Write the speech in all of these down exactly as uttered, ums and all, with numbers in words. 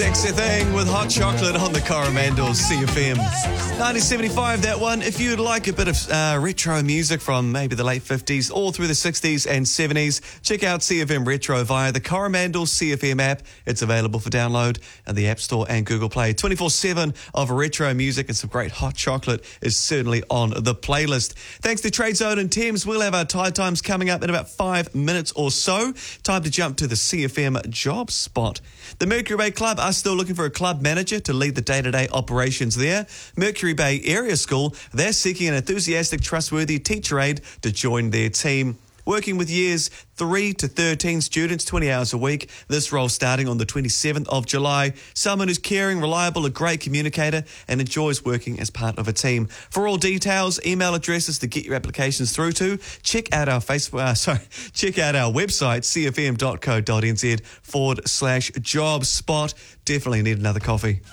Sexy thing with hot chocolate on the Coromandel C F M. nineteen seventy-five, that one. If you'd like a bit of uh, retro music from maybe the late fifties all through the sixties and seventies, check out C F M Retro via the Coromandel C F M app. It's available for download in the App Store and Google Play. twenty-four seven of retro music and some great hot chocolate is certainly on the playlist. Thanks to Trade Zone and Thames, we'll have our Tide Times coming up in about five minutes or so. Time to jump to the C F M job spot. The Mercury Bay Club are still looking for a club manager to lead the day-to-day operations there. Mercury Bay Area School, they're seeking an enthusiastic, trustworthy teacher aide to join their team. Working with years three to thirteen students, twenty hours a week. This role starting on the twenty-seventh of July. Someone who's caring, reliable, a great communicator and enjoys working as part of a team. For all details, email addresses to get your applications through to, check out our Facebook, uh, sorry, check out our website, cfm.co.nz forward slash job spot. Definitely need another coffee.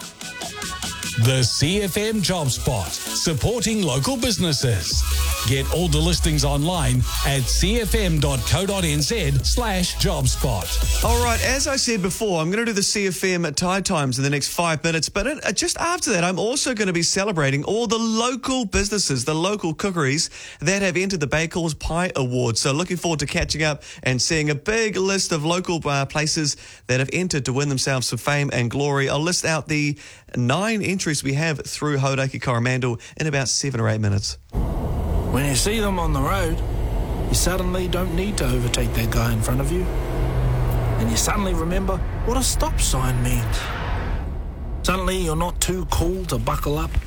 The C F M Job Spot, supporting local businesses. Get all the listings online at cfm.co.nz slash jobspot. All right, as I said before, I'm going to do the C F M Tide Times in the next five minutes, but it, just after that, I'm also going to be celebrating all the local businesses, the local cookeries that have entered the Bakers Pie Awards. So looking forward to catching up and seeing a big list of local uh, places that have entered to win themselves some fame and glory. I'll list out the nine entries we have through Hauraki Coromandel in about seven or eight minutes. When you see them on the road, you suddenly don't need to overtake that guy in front of you. And you suddenly remember what a stop sign means. Suddenly you're not too cool to buckle up.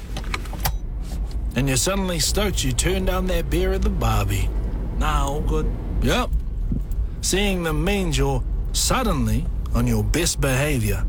And you're suddenly stoked you turned down that beer at the Barbie. Nah, all good. Yep. Seeing them means you're suddenly on your best behaviour.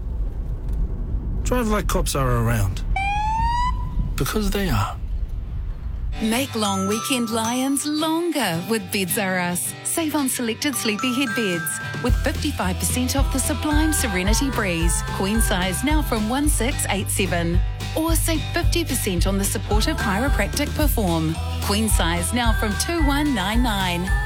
Drive like cops are around. Because they are. Make long weekend lie-ins longer with Beds R Us. Save on selected sleepyhead beds with fifty-five percent off the Sublime Serenity Breeze. Queen size now from one six eight seven. Or save fifty percent on the supportive chiropractic Perform. Queen size now from two one nine nine.